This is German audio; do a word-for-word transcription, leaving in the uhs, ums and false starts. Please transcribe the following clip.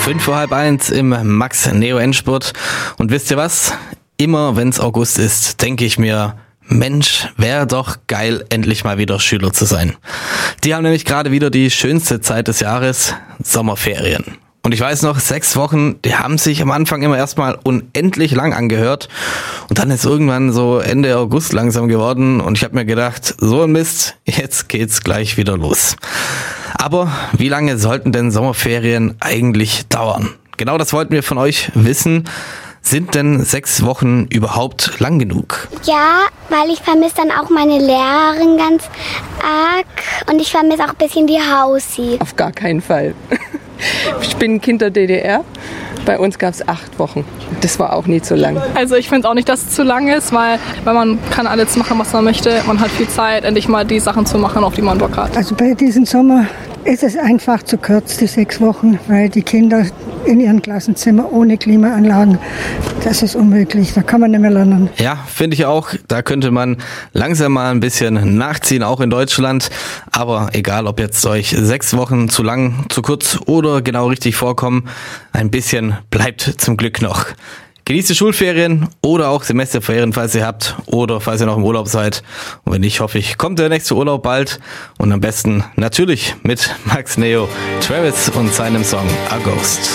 Fünf vor halb eins im Max Neo Endspurt. Und wisst ihr was? Immer wenn es August ist, denke ich mir, Mensch, wäre doch geil, endlich mal wieder Schüler zu sein. Die haben nämlich gerade wieder die schönste Zeit des Jahres, Sommerferien. Und ich weiß noch, sechs Wochen, die haben sich am Anfang immer erstmal unendlich lang angehört. Und dann ist irgendwann so Ende August langsam geworden. Und ich habe mir gedacht, so ein Mist, jetzt geht's gleich wieder los. Aber wie lange sollten denn Sommerferien eigentlich dauern? Genau das wollten wir von euch wissen. Sind denn sechs Wochen überhaupt lang genug? Ja, weil ich vermisse dann auch meine Lehrerin ganz arg und ich vermisse auch ein bisschen die Hausi. Auf gar keinen Fall. Ich bin ein Kind der D D R. Bei uns gab es acht Wochen. Das war auch nie zu lang. Also ich finde auch nicht, dass es zu lang ist, weil, weil man kann alles machen, was man möchte. Man hat viel Zeit, endlich mal die Sachen zu machen, auf die man Bock hat. Also bei diesem Sommer ist es einfach zu kurz, die sechs Wochen, weil die Kinder in ihren Klassenzimmer ohne Klimaanlagen, das ist unmöglich, da kann man nicht mehr lernen. Ja, finde ich auch. Da könnte man langsam mal ein bisschen nachziehen, auch in Deutschland. Aber egal, ob jetzt euch sechs Wochen zu lang, zu kurz oder genau richtig vorkommen, ein bisschen bleibt zum Glück noch. Genießt die Schulferien oder auch Semesterferien, falls ihr habt oder falls ihr noch im Urlaub seid. Und wenn nicht, hoffe ich, kommt der nächste Urlaub bald. Und am besten natürlich mit Max Neo, Travis und seinem Song A Ghost.